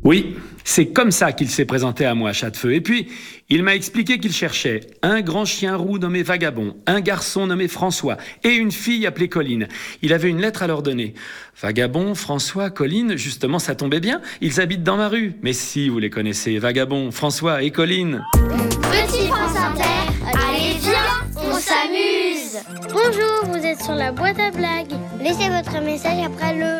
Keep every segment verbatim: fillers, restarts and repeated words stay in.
Oui, c'est comme ça qu'il s'est présenté à moi, Châtefeux. Et puis, il m'a expliqué qu'il cherchait un grand chien roux nommé Vagabond, un garçon nommé François et une fille appelée Colline. Il avait une lettre à leur donner. Vagabond, François, Colline, justement, ça tombait bien. Ils habitent dans ma rue. Mais si, vous les connaissez, Vagabond, François et Colline. Petit France Inter, allez viens, on s'amuse. Bonjour, vous êtes sur la boîte à blagues. Laissez votre message après le...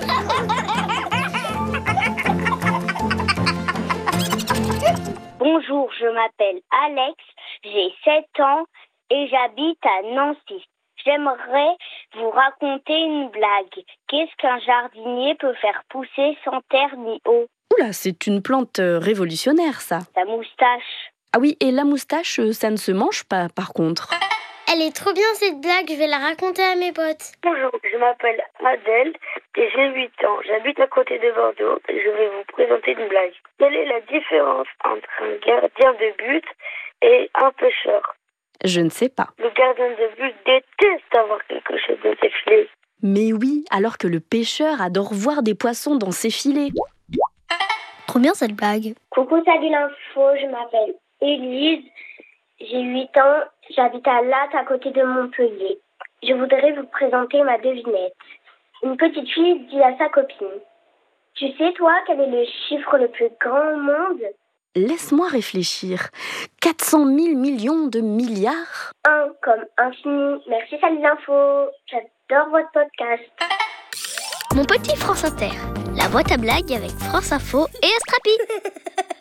Bonjour, je m'appelle Alex, j'ai sept ans et j'habite à Nancy. J'aimerais vous raconter une blague. Qu'est-ce qu'un jardinier peut faire pousser sans terre ni eau? Oula, c'est une plante euh, révolutionnaire, ça. La moustache. Ah oui, et la moustache, euh, ça ne se mange pas, par contre. Elle est trop bien cette blague, je vais la raconter à mes potes. Bonjour, je m'appelle Adèle et j'ai huit ans. J'habite à côté de Bordeaux et je vais vous présenter une blague. Quelle est la différence entre un gardien de but et un pêcheur? Je ne sais pas. Le gardien de but déteste avoir quelque chose dans ses filets. Mais oui, alors que le pêcheur adore voir des poissons dans ses filets. Trop bien cette blague. Coucou, salut l'info, je m'appelle Élise. J'ai huit ans, j'habite à Latte à côté de Montpellier. Je voudrais vous présenter ma devinette. Une petite fille dit à sa copine: tu sais toi quel est le chiffre le plus grand au monde? Laisse-moi réfléchir. quatre cent mille millions de milliards? Un comme infini. Merci, salut l'info. J'adore votre podcast. Mon petit France Inter, la boîte à blagues avec France Info et Astrapi.